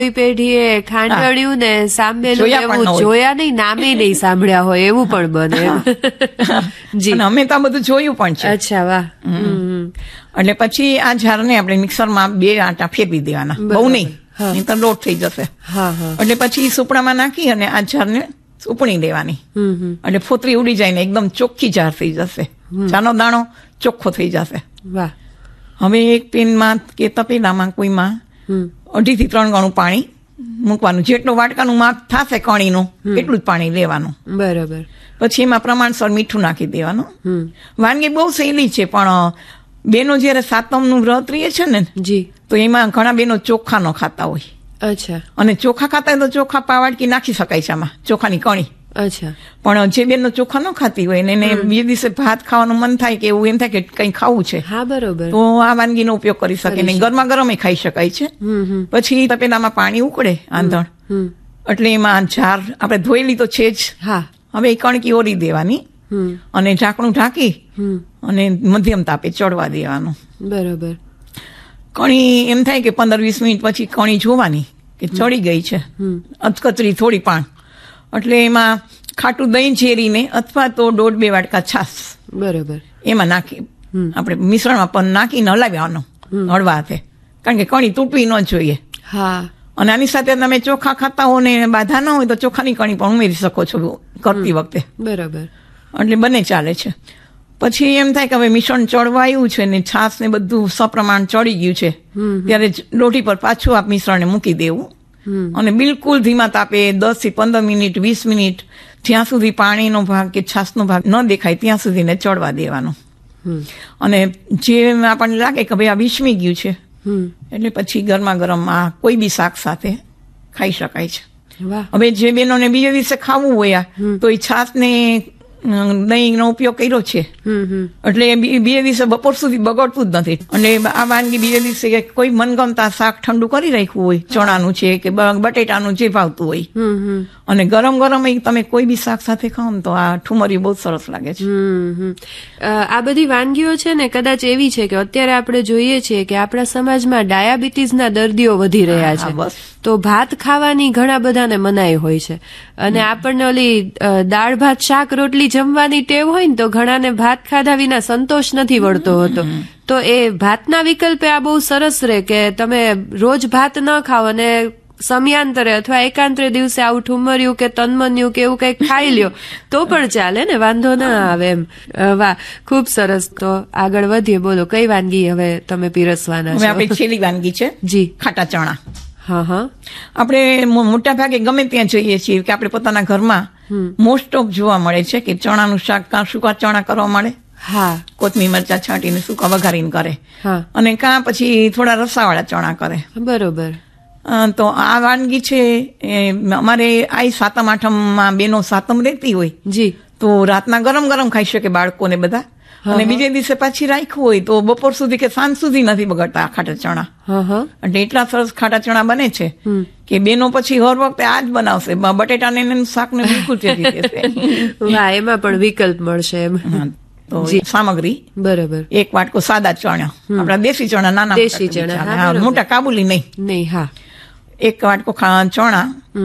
પેઢીએ ખાંડળિયું ને સાંભળેલું એવું જોયા નહીં, નામે નહીં સાંભળ્યા હોય એવું પણ બને. જી, અમે તો આ બધું જોયું પણ છે. અચ્છા, વાહ. એટલે પછી આ ઝારને આપણે મિક્સરમાં 2 આંટા ફેરવી દેવાના, બહુ નહીં, નહીં તો લોટ થઈ જશે. એટલે પછી સુપડામાં નાખી અને આ ઝારને ઉપણી દેવાની. એટલે ફોતરી ઉડી જાય ને એકદમ ચોખ્ખી ઝાર થઈ જશે, ચાનો દાણો ચોખ્ખો થઈ જશે. વાહ. હવે એક પેનમાં કે તપેલામાં કોઈમાં 2.5 થી 3 ગણું પાણી મૂકવાનું. જેટલું વાટકાનું માપ થશે કણીનું એટલું જ પાણી લેવાનું. બરાબર. પછી એમાં પ્રમાણસર મીઠું નાખી દેવાનું. વાનગી બહુ સહેલી છે, પણ બેનો જયારે સાતમનું વ્રત રહે છે ને, જી, તો એમાં ઘણા બેનો ચોખા ન ખાતા હોય. અચ્છા. અને ચોખા ખાતા હોય તો ચોખા પાવાડકી નાખી શકાય છે આમાં, ચોખાની કણી. અચ્છા. પણ જે બેનો ચોખા ન ખાતી હોય ને એને બીજે દિવસે ભાત ખાવાનું મન થાય કે એવું એમ થાય કે કઈ ખાવું છે, હા, બરોબર, તો આ વાનગીનો ઉપયોગ કરી શકે ને ગરમા ગરમ ખાઈ શકાય છે. પછી તપેલામાં પાણી ઉકળે આંધણ, એટલે એમાં ઝાર આપણે ધોયેલી તો છે જ. હા. હવે એ કણકી ઓરી દેવાની અને ઢાંકણું ઢાંકી અને મધ્યમ તાપે ચડવા દેવાનું. બરોબર. કણી એમ થાય કે 15-20 મિનિટ પછી કણી જોવાની કે ચડી ગઈ છે, અધકચરી થોડી પાણ, એટલે એમાં ખાટું દહીં ચેરીને અથવા તો 1.5-2 વાટકા છાશ બરોબર એમાં નાખી આપણે મિશ્રણમાં પણ નાખીને હલાવવાનું હળવા હાથે, કારણ કે કણી તૂટવી ન જોઈએ. હા. અને આની સાથે તમે ચોખા ખાતા હો ને બાધા ન હોય તો ચોખાની કણી પણ ઉમેરી શકો છો કરતી વખતે. બરાબર. એટલે બંને ચાલે છે. પછી એમ થાય કે હવે મિશ્રણ ચડવાયું છે ને છાશ ને બધું સપ્રમાણ ચડી ગયું છે, ત્યારે લોટી પર પાછું આ મિશ્રણને મૂકી દેવું અને બિલકુલ ધીમા તાપે 10 થી 15 મિનિટ 20 મિનિટ જ્યાં સુધી પાણીનો ભાગ કે છાશનો ભાગ ન દેખાય ત્યાં સુધી ને ચડવા દેવાનું. અને જે આપણને લાગે કે ભાઈ આ વિસમી ગયું છે એટલે પછી ગરમા ગરમ આ કોઈ બી શાક સાથે ખાઈ શકાય છે. હવે જે બહેનોને બીજે દિવસે ખાવું હોય તો એ છાશ ને દહીંનો ઉપયોગ કર્યો છે એટલે બીજે દિવસે બપોર સુધી બગડતું જ નથી. એટલે આ વાનગી બીજે દિવસે કોઈ મનગમતા શાક ઠંડુ કરી રાખ્યું હોય, ચણાનું છે કે બટેટાનું જે ભાવતું હોય, અને ગરમ ગરમ તમે કોઈ બી શાક સાથે ખાઓ ને તો આ ઠુમરિયું બહુ સરસ લાગે છે. આ બધી વાનગીઓ છે ને કદાચ એવી છે કે અત્યારે આપણે જોઈએ છીએ કે આપણા સમાજમાં ડાયાબિટીસના દર્દીઓ વધી રહ્યા છે, તો ભાત ખાવાની ઘણા બધાને મનાઈ હોય છે, અને આપણને ઓલી દાળ ભાત શાક રોટલી જમવાની ટેવ હોય ને તો ઘણાને ભાત ખાધા વિના સંતોષ નથી વળતો હતો. તો એ ભાતના વિકલ્પે આ બહુ સરસ રહે કે તમે રોજ ભાત ન ખાઓ અને સમયાંતરે અથવા એકાંતરે દિવસે આવું ઠુમર્યું કે તનમન્યું કે એવું કંઈક ખાઈ લ્યો તો પણ ચાલે ને, વાંધો ના આવે એમ. વાહ, ખૂબ સરસ. તો આગળ વધીએ, બોલો કઈ વાનગી હવે તમે પીરસવાના છો? આપણી છેલ્લી વાનગી છે જી, ખાટા ચણા. હા હા. આપણે મોટા ભાગે ગમે ત્યાં જોઈએ છીએ કે આપણે પોતાના ઘરમાં મોસ્ટ ઓફ જોવા મળે છે કે ચણાનું શાક કાં સૂકા ચણા કરવા મળે, હા, કોથમીર મરચા છાંટીને સૂકા વઘારીને કરે, અને કાં પછી થોડા રસાવાળા ચણા કરે. બરોબર. તો આ વાનગી છે અમારે આ સાતમ આઠમમાં બેનો સાતમ રહેતી હોય જી, તો રાતના ગરમ ગરમ ખાઈ શકે બાળકોને બધા, અને બીજે દિવસે પાછી રાખ્યું હોય તો બપોર સુધી કે સાંજ સુધી નથી બગડતા આ ખાટા ચણા. એટલે એટલા સરસ ખાટા ચણા બને છે કે બેનો પછી હર વખતે આ જ બનાવશે, બટેટાને શાક ને બિલકુલ ચેતી દેશે. એમાં પણ વિકલ્પ મળશે એમ. તો સામગ્રી બરાબર: 1 વાટકો સાદા ચણા, આપણા દેશી ચણા, નાના દેશી ચણા, મોટા કાબુલી નહીં. હા. 1 વાટકો ચણા,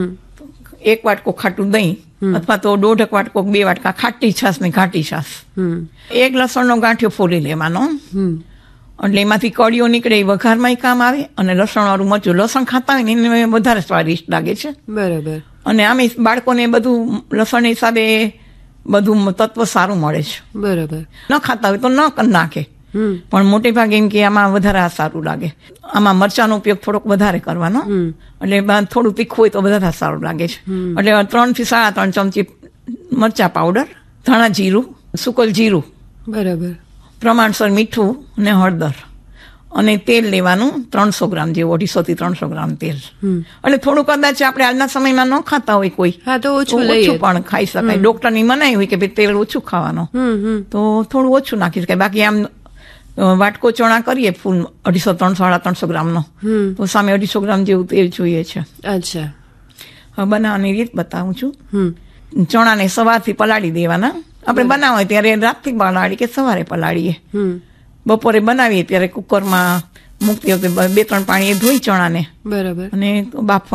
1 વાટકો ખાટું દહીં અથવા તો 1.5 વાટકો 2 વાટકા ખાટી છાશ ને ઘાટી છાશ, 1 લસણનો ગાંઠિયો ફોલી લેવાનો, એટલે એમાંથી કળીઓ નીકળે, એ વઘારમાં કામ આવે, અને લસણ વાળું મરચું, લસણ ખાતા હોય ને એને વધારે સ્વાદિષ્ટ લાગે છે. બરાબર. અને આમ બાળકોને બધું લસણ હિસાબે બધું તત્વ સારું મળે છે. બરાબર. ન ખાતા હોય તો ન નાખે, પણ મોટે ભાગે એમ કે આમાં વધારે સારું લાગે. આમાં મરચાનો ઉપયોગ થોડોક વધારે કરવાનો, એટલે થોડું તીખું હોય તો વધારે સારું લાગે છે. એટલે 3 થી 3.5 ચમચી મરચા પાવડર, ધાણા જીરું, સુકલ જીરું, બરાબર, પ્રમાણસર મીઠું ને હળદર, અને તેલ લેવાનું 300 ગ્રામ જેવું, 250 થી 300 ગ્રામ તેલ. એટલે થોડું કદાચ આપણે આજના સમયમાં ન ખાતા હોય કોઈ, તો ઓછું પણ ખાઈ શકાય. ડોક્ટરની મનાઈ હોય કે ભાઈ તેલ ઓછું ખાવાનું, તો થોડું ઓછું નાખી શકાય. બાકી આમ વાટકો ચણા કરીએ ફૂલ 250-300 ગ્રામનો, તો સામે 250 ગ્રામ જેવું તેલ જોઈએ છે. અચ્છા. હવે બનાવવાની રીત બતાવું છું. ચણાને સવારથી પલાળી દેવાના. આપણે બનાવ હોય ત્યારે રાતથી પલાળી કે સવારે પલાળીએ. બપોરે બનાવીએ ત્યારે કુકરમાં મૂકતી વખતે 2-3 પાણી ધોઈ ચણાને બરાબર અને બાફવા